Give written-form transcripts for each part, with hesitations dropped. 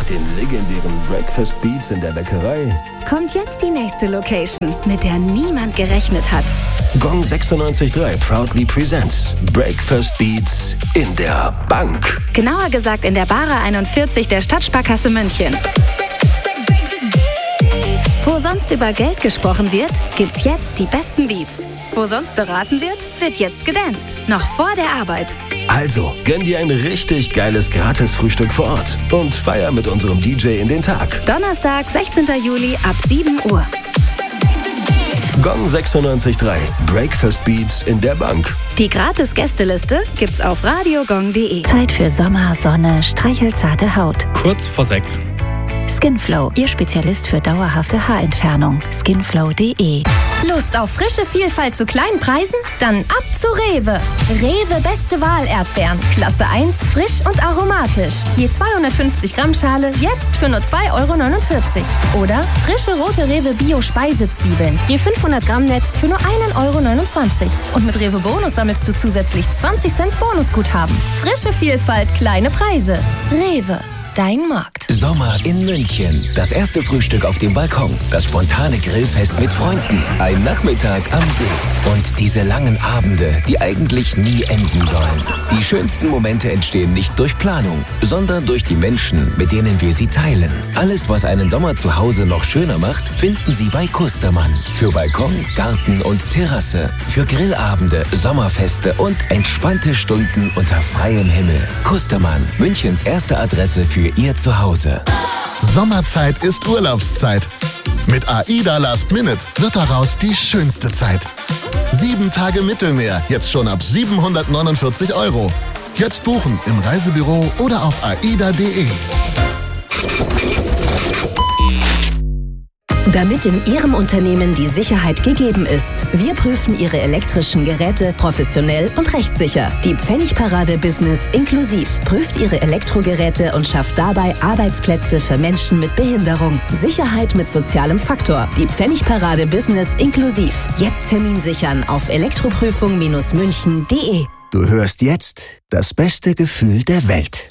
den legendären Breakfast Beats in der Bäckerei kommt jetzt die nächste Location, mit der niemand gerechnet hat. Gong 96.3 proudly presents Breakfast Beats in der Bank. Genauer gesagt in der Bara 41 der Stadtsparkasse München. Wo sonst über Geld gesprochen wird, gibt's jetzt die besten Beats. Wo sonst beraten wird, wird jetzt gedanced. Noch vor der Arbeit. Also, gönn dir ein richtig geiles Gratis-Frühstück vor Ort und feier mit unserem DJ in den Tag. Donnerstag, 16. Juli ab 7 Uhr. Gong 96.3 Breakfast Beats in der Bank. Die Gratis-Gästeliste gibt's auf radiogong.de. Zeit für Sommer, Sonne, streichelzarte Haut. Kurz vor 6. Skinflow, Ihr Spezialist für dauerhafte Haarentfernung. Skinflow.de. Lust auf frische Vielfalt zu kleinen Preisen? Dann ab zu Rewe. Rewe beste Wahl Erdbeeren. Klasse 1, frisch und aromatisch. Je 250 Gramm Schale, jetzt für nur 2,49 €. Oder frische rote Rewe Bio Speisezwiebeln. Je 500 Gramm Netz für nur 1,29 €. Und mit Rewe Bonus sammelst du zusätzlich 20 Cent Bonusguthaben. Frische Vielfalt, kleine Preise. Rewe. Dein Markt. Sommer in München. Das erste Frühstück auf dem Balkon. Das spontane Grillfest mit Freunden. Ein Nachmittag am See. Und diese langen Abende, die eigentlich nie enden sollen. Die schönsten Momente entstehen nicht durch Planung, sondern durch die Menschen, mit denen wir sie teilen. Alles, was einen Sommer zu Hause noch schöner macht, finden Sie bei Kustermann. Für Balkon, Garten und Terrasse. Für Grillabende, Sommerfeste und entspannte Stunden unter freiem Himmel. Kustermann, Münchens erste Adresse für Ihr Zuhause. Sommerzeit ist Urlaubszeit. Mit AIDA Last Minute wird daraus die schönste Zeit. 7 Tage Mittelmeer, jetzt schon ab 749 €. Jetzt buchen im Reisebüro oder auf aida.de. Damit in Ihrem Unternehmen die Sicherheit gegeben ist. Wir prüfen Ihre elektrischen Geräte professionell und rechtssicher. Die Pfennigparade Business inklusiv prüft Ihre Elektrogeräte und schafft dabei Arbeitsplätze für Menschen mit Behinderung. Sicherheit mit sozialem Faktor. Die Pfennigparade Business inklusiv. Jetzt Termin sichern auf elektroprüfung-münchen.de. Du hörst jetzt das beste Gefühl der Welt.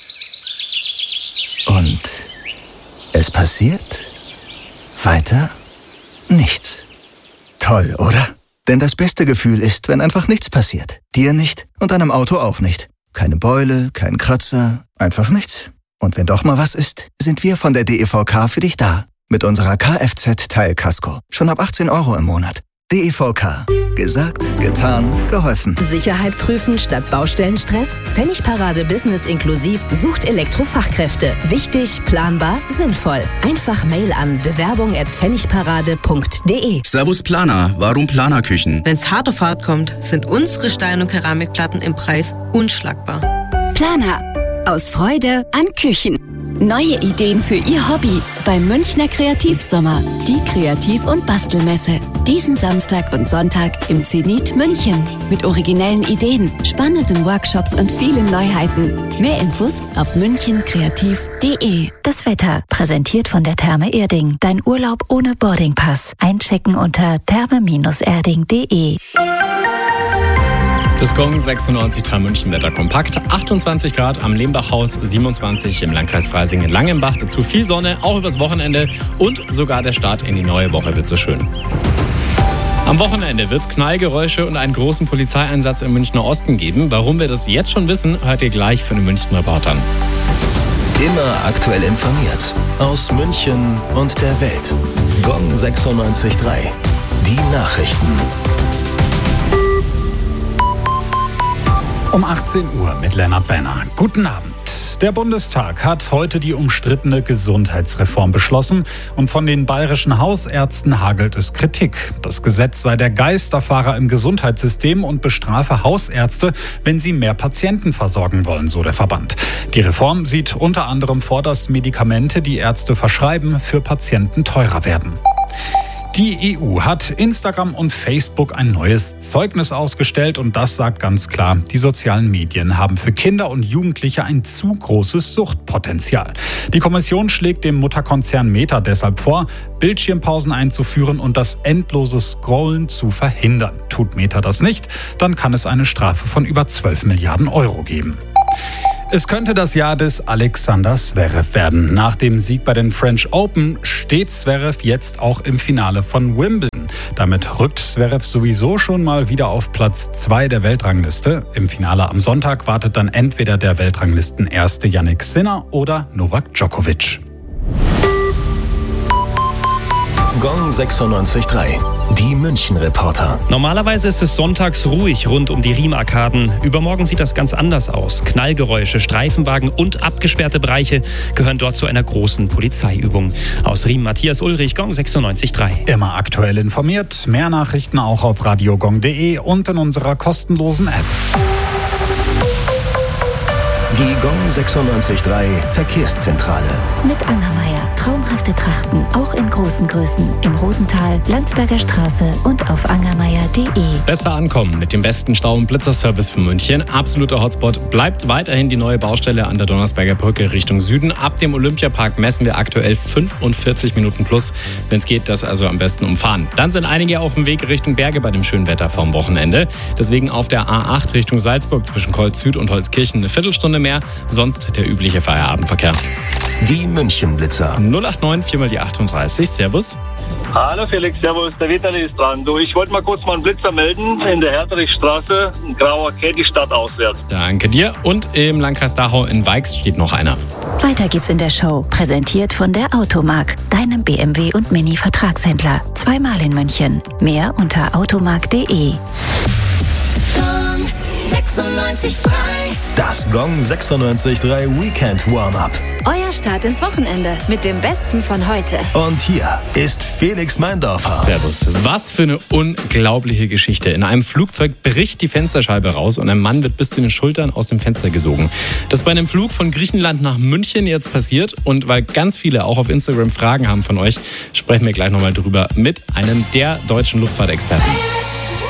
Und es passiert weiter nichts. Toll, oder? Denn das beste Gefühl ist, wenn einfach nichts passiert. Dir nicht und deinem Auto auch nicht. Keine Beule, kein Kratzer, einfach nichts. Und wenn doch mal was ist, sind wir von der DEVK für dich da. Mit unserer Kfz-Teilkasko. Schon ab 18 € im Monat. DEVK. Gesagt, getan, geholfen. Sicherheit prüfen statt Baustellenstress? Pfennigparade Business inklusiv sucht Elektrofachkräfte. Wichtig, planbar, sinnvoll. Einfach Mail an bewerbung@pfennigparade.de. Servus Planer, warum Planerküchen? Wenn's hart auf hart kommt, sind unsere Stein- und Keramikplatten im Preis unschlagbar. Planer. Aus Freude an Küchen. Neue Ideen für Ihr Hobby beim Münchner Kreativsommer, die Kreativ- und Bastelmesse. Diesen Samstag und Sonntag im Zenit München. Mit originellen Ideen, spannenden Workshops und vielen Neuheiten. Mehr Infos auf münchenkreativ.de. Das Wetter, präsentiert von der Therme Erding. Dein Urlaub ohne Boardingpass. Einchecken unter therme-erding.de. Das Gong 96.3 München Wetter kompakt. 28 Grad am Lehmbachhaus, 27 im Landkreis Freising-Langenbach. Dazu viel Sonne, auch übers Wochenende. Und sogar der Start in die neue Woche wird so schön. Am Wochenende wird es Knallgeräusche und einen großen Polizeieinsatz im Münchner Osten geben. Warum wir das jetzt schon wissen, hört ihr gleich von den München Reportern. Immer aktuell informiert. Aus München und der Welt. Gong 96.3. Die Nachrichten. Um 18 Uhr mit Lennart Wenner. Guten Abend. Der Bundestag hat heute die umstrittene Gesundheitsreform beschlossen und von den bayerischen Hausärzten hagelt es Kritik. Das Gesetz sei der Geisterfahrer im Gesundheitssystem und bestrafe Hausärzte, wenn sie mehr Patienten versorgen wollen, so der Verband. Die Reform sieht unter anderem vor, dass Medikamente, die Ärzte verschreiben, für Patienten teurer werden. Die EU hat Instagram und Facebook ein neues Zeugnis ausgestellt und das sagt ganz klar, die sozialen Medien haben für Kinder und Jugendliche ein zu großes Suchtpotenzial. Die Kommission schlägt dem Mutterkonzern Meta deshalb vor, Bildschirmpausen einzuführen und das endlose Scrollen zu verhindern. Tut Meta das nicht, dann kann es eine Strafe von über 12 Milliarden € geben. Es könnte das Jahr des Alexander Zverev werden. Nach dem Sieg bei den French Open steht Zverev jetzt auch im Finale von Wimbledon. Damit rückt Zverev sowieso schon mal wieder auf Platz 2 der Weltrangliste. Im Finale am Sonntag wartet dann entweder der Weltranglisten-Erste Jannik Sinner oder Novak Djokovic. Gong 96.3, die München-Reporter. Normalerweise ist es sonntags ruhig rund um die Riemarkaden. Übermorgen sieht das ganz anders aus. Knallgeräusche, Streifenwagen und abgesperrte Bereiche gehören dort zu einer großen Polizeiübung. Aus Riem Matthias Ulrich, Gong 96.3. Immer aktuell informiert, mehr Nachrichten auch auf radiogong.de und in unserer kostenlosen App. Die Gong 96.3 Verkehrszentrale. Mit Angermeier. Traumhafte Trachten, auch in großen Größen. Im Rosental, Landsberger Straße und auf angermeier.de. Besser ankommen mit dem besten Stau- und Blitzerservice für München. Absoluter Hotspot bleibt weiterhin die neue Baustelle an der Donnersberger Brücke Richtung Süden. Ab dem Olympiapark messen wir aktuell 45 Minuten plus. Wenn es geht, das also am besten umfahren. Dann sind einige auf dem Weg Richtung Berge bei dem schönen Wetter vom Wochenende. Deswegen auf der A8 Richtung Salzburg zwischen Kolz Süd und Holzkirchen eine Viertelstunde mehr. Sonst der übliche Feierabendverkehr. Die München-Blitzer. 089 4 mal die 38. Servus. Hallo Felix, servus, der Vitali ist dran. Du, ich wollte mal kurz mal einen Blitzer melden in der Herterichstraße, Grauer Käthi Stadt auswärts. Danke dir. Und im Landkreis Dachau in Weix steht noch einer. Weiter geht's in der Show. Präsentiert von der Automark, deinem BMW und Mini-Vertragshändler. Zweimal in München. Mehr unter automark.de. 96.3. Das Gong 96.3 Weekend Warm-Up. Euer Start ins Wochenende mit dem Besten von heute. Und hier ist Felix Meindorfer. Servus. Was für eine unglaubliche Geschichte. In einem Flugzeug bricht die Fensterscheibe raus und ein Mann wird bis zu den Schultern aus dem Fenster gesogen. Das ist bei einem Flug von Griechenland nach München jetzt passiert. Und weil ganz viele auch auf Instagram Fragen haben von euch, sprechen wir gleich nochmal drüber mit einem der deutschen Luftfahrtexperten.